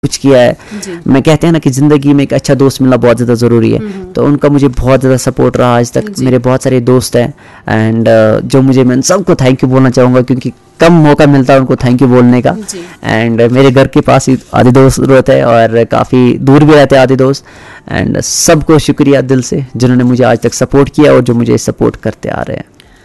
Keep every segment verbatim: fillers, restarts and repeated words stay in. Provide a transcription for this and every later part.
कुछ किया है। मैं कहते हैं ना कि ज़िंदगी में एक अच्छा दोस्त मिलना बहुत ज़्यादा ज़रूरी है, तो उनका मुझे बहुत ज़्यादा सपोर्ट रहा आज तक। मेरे बहुत सारे दोस्त हैं एंड uh, जो मुझे, मैं सबको थैंक यू बोलना चाहूँगा क्योंकि कम मौका मिलता है उनको थैंक यू बोलने का। एंड uh, मेरे घर के पास ही आधे दोस्त रहते हैं और काफ़ी दूर भी रहते हैं आधे दोस्त, एंड सबको शुक्रिया दिल से जिन्होंने मुझे आज तक सपोर्ट किया और जो मुझे सपोर्ट करते आ रहे हैं।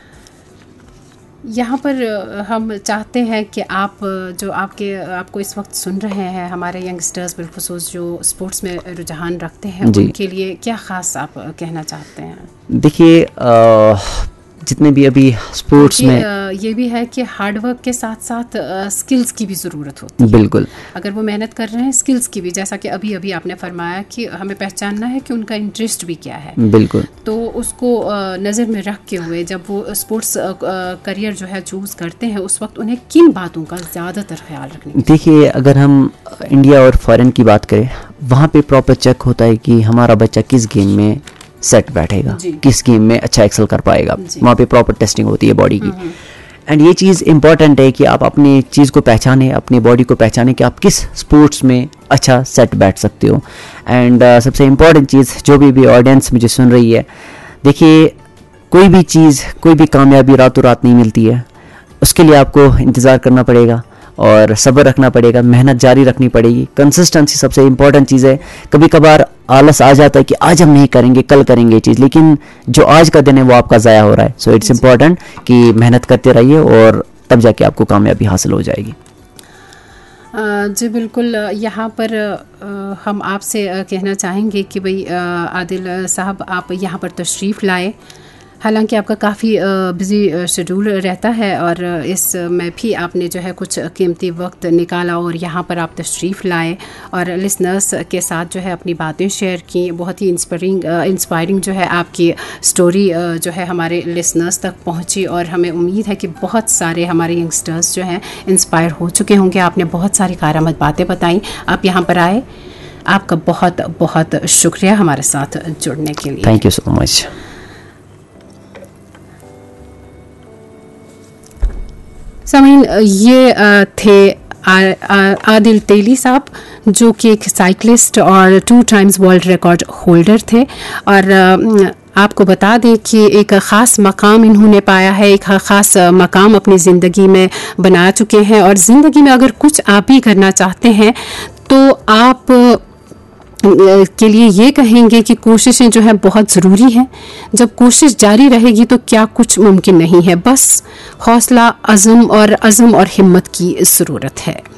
यहाँ पर हम चाहते हैं कि आप जो आपके आपको इस वक्त सुन रहे हैं, हमारे यंगस्टर्स बिलखुसूस जो स्पोर्ट्स में रुझान रखते हैं, उनके लिए क्या ख़ास आप कहना चाहते हैं? देखिए, जितने भी अभी स्पोर्ट्स में ये भी है कि हार्ड वर्क के साथ साथ स्किल्स की भी ज़रूरत होती है। बिल्कुल, अगर वो मेहनत कर रहे हैं, स्किल्स की भी, जैसा कि अभी अभी आपने फरमाया कि हमें पहचानना है कि उनका इंटरेस्ट भी क्या है। बिल्कुल, तो उसको नज़र में रख के हुए जब वो स्पोर्ट्स करियर जो है चूज़ करते हैं, उस वक्त उन्हें किन बातों का ज़्यादातर ख्याल रखना चाहिए? देखिए, अगर हम इंडिया और फॉरेन की बात करें, वहाँ पे प्रॉपर चेक होता है कि हमारा बच्चा किस गेम में सेट बैठेगा, किस गेम में अच्छा एक्सेल कर पाएगा। वहाँ पे प्रॉपर टेस्टिंग होती है बॉडी की, एंड ये चीज़ इम्पॉर्टेंट है कि आप अपनी चीज़ को पहचाने, अपनी बॉडी को पहचाने कि आप किस स्पोर्ट्स में अच्छा सेट बैठ सकते हो। एंड uh, सबसे इम्पॉर्टेंट चीज़, जो भी भी ऑडियंस मुझे सुन रही है, देखिए कोई भी चीज़, कोई भी कामयाबी रातों रात नहीं मिलती है। उसके लिए आपको इंतज़ार करना पड़ेगा और सब्र रखना पड़ेगा, मेहनत जारी रखनी पड़ेगी। कंसिस्टेंसी सबसे इम्पॉर्टेंट चीज़ है। कभी कभार आलस आ जाता है कि आज हम नहीं करेंगे, कल करेंगे ये चीज़, लेकिन जो आज का दिन है वो आपका ज़ाया हो रहा है। सो इट्स इम्पॉर्टेंट कि मेहनत करते रहिए और तब जाके आपको कामयाबी हासिल हो जाएगी। जी बिल्कुल, यहाँ पर हम आपसे कहना चाहेंगे कि भाई आदिल साहब, आप यहाँ पर तशरीफ़ लाए। हालांकि आपका काफ़ी बिज़ी शेड्यूल रहता है और इस में भी आपने जो है कुछ कीमती वक्त निकाला और यहाँ पर आप तशरीफ़ लाए और लिसनर्स के साथ जो है अपनी बातें शेयर की। बहुत ही इंस्पायरिंग इंस्पायरिंग जो है आपकी स्टोरी जो है हमारे लिसनर्स तक पहुँची और हमें उम्मीद है कि बहुत सारे हमारे यंगस्टर्स जो हैं इंस्पायर हो चुके होंगे। आपने बहुत सारी कारआमद बातें बताई, आप यहाँ पर आए, आपका बहुत बहुत शुक्रिया हमारे साथ जुड़ने के लिए। Thank you so much. सामीन, ये थे आदिल तेली साहब, जो कि एक साइकिलिस्ट और two times world record holder थे। और आपको बता दें कि एक ख़ास मकाम इन्होंने पाया है, एक ख़ास मकाम अपनी ज़िंदगी में बना चुके हैं। और ज़िंदगी में अगर कुछ आप ही करना चाहते हैं तो आप के लिए ये कहेंगे कि कोशिशें जो है बहुत ज़रूरी हैं। जब कोशिश जारी रहेगी तो क्या कुछ मुमकिन नहीं है, बस हौसला, अज़म और अज़म और हिम्मत की ज़रूरत है।